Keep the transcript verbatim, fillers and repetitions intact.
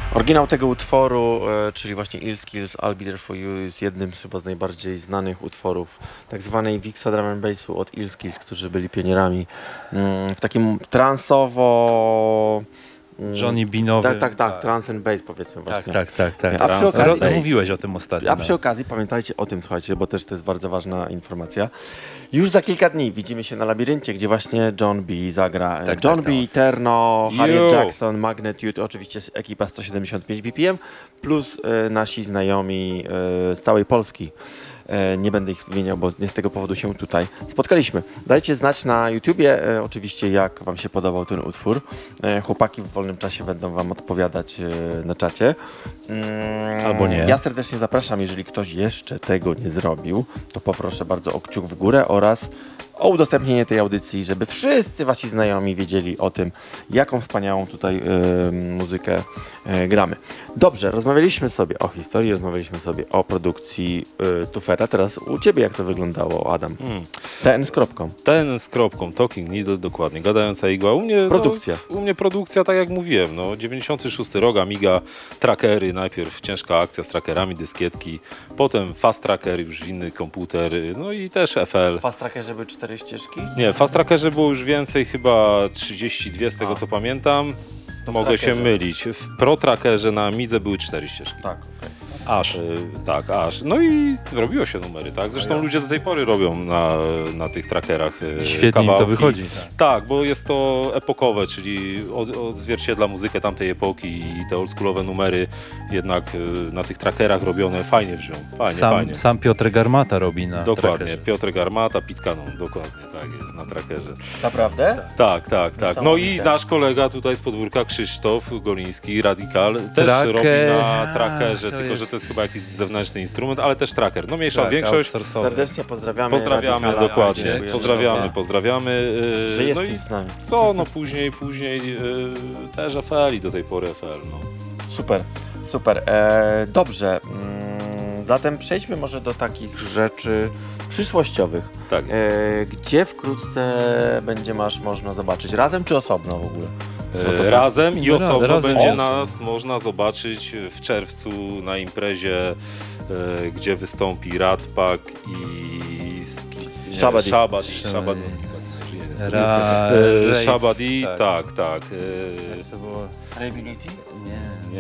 Oryginał tego utworu, e, czyli właśnie Ill Skills, I'll Be There For You, jest jednym z chyba z najbardziej znanych utworów tak zwanej Wixa Drum and Bassu od Ill Skills, którzy byli pionierami mm, w takim transowo... mm, Johnny Beanowy. Tak, tak, tak, trance and bass powiedzmy Tak, właśnie. tak, tak, tak. A przy okazji- Ro- Mówiłeś o tym ostatnio. A przy okazji pamiętajcie o tym, słuchajcie, bo też to jest bardzo ważna informacja. Już za kilka dni widzimy się na Labiryncie, gdzie właśnie John B. zagra. Tak, John tak, B., tak. Terno, Harriet Yo. Jackson, Magnitude, oczywiście ekipa sto siedemdziesiąt pięć B P M, plus e, nasi znajomi e, z całej Polski. E, nie będę ich wymieniał, bo nie z tego powodu się tutaj spotkaliśmy. Dajcie znać na YouTubie e, oczywiście, jak wam się podobał ten utwór. E, chłopaki w wolnym czasie będą wam odpowiadać e, na czacie. Mm, Albo nie. Ja serdecznie zapraszam, jeżeli ktoś jeszcze tego nie zrobił, to poproszę bardzo o kciuk w górę oraz o udostępnienie tej audycji, żeby wszyscy wasi znajomi wiedzieli o tym, jaką wspaniałą tutaj y, muzykę y, gramy. Dobrze, rozmawialiśmy sobie o historii, rozmawialiśmy sobie o produkcji y, Tufera. Teraz u ciebie jak to wyglądało, Adam? Hmm. Ten z kropką. Ten z kropką, Talking Needle, dokładnie, gadająca igła. U mnie Produkcja. No, u mnie produkcja, tak jak mówiłem, no, dziewięćdziesiąty szósty rok, Amiga, trackery, najpierw ciężka akcja z trackerami, dyskietki, potem fast tracker, już inny komputer, no i też F L. Fast trackerze były cztery ścieżki? Nie, fast trackerze było już więcej, chyba trzydzieści dwa z tego A. co pamiętam. To w Mogę się trackerze. mylić. W Pro Trackerze na Amidze były cztery ścieżki. Tak, okej. Aż. Y, tak, aż. No i robiło się numery, tak? Zresztą ja. ludzie do tej pory robią na, na tych trackerach y, Świetnie im to kawałki. wychodzi. Tak. Tak, bo jest to epokowe, czyli od, odzwierciedla muzykę tamtej epoki i te oldschoolowe numery jednak y, na tych trackerach robione fajnie brzmią. Fajnie, Sam, fajnie. sam Piotr Garmata robi na Dokładnie, trackerze. Piotr Garmata, Pitkanon, dokładnie, tak jest, na trackerze. Naprawdę? Tak, tak, tak. No i Niesamowite. nasz kolega tutaj z podwórka, Krzysztof Goliński, Radikal, też Tracker. robi na trackerze, A, to tylko jest- że to jest chyba jakiś zewnętrzny instrument, ale też tracker. No mniejsza Tak, większość. outsourcowy. Serdecznie pozdrawiamy. Pozdrawiamy, Radikala. dokładnie. Dziękujemy. Pozdrawiamy, pozdrawiamy. yy, Że no jesteś i z nami. co, no później, później yy, też F L i do tej pory F L, no. Super, super. E, dobrze, mm, zatem przejdźmy może do takich rzeczy przyszłościowych. Tak jest. E, gdzie wkrótce będzie masz można zobaczyć? Razem czy osobno w ogóle? Bo to E, tak- razem i Ra- osobno razem. będzie O. nas można zobaczyć w czerwcu na imprezie, e, gdzie wystąpi Radpak i Ski- nie, Szabadi. Szabadi. Szabadi. Szabadi, no, Ski- nie, nie, nie, Ra- E, Rave, Szabadi, tak. tak, tak. e, Jak to było? Rability? Nie.